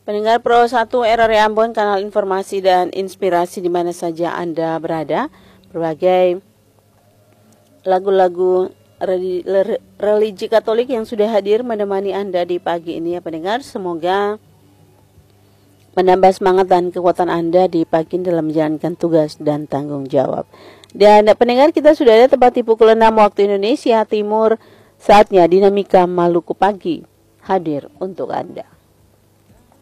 Pendengar Pro 1 RRI Ambon, kanal informasi dan inspirasi di mana saja Anda berada. Berbagai lagu-lagu religi Katolik yang sudah hadir menemani Anda di pagi ini ya pendengar. Semoga menambah semangat dan kekuatan Anda di pagi dalam menjalankan tugas dan tanggung jawab. Dan pendengar, kita sudah ada tepat di pukul 6 waktu Indonesia Timur. Saatnya Dinamika Maluku Pagi hadir untuk Anda.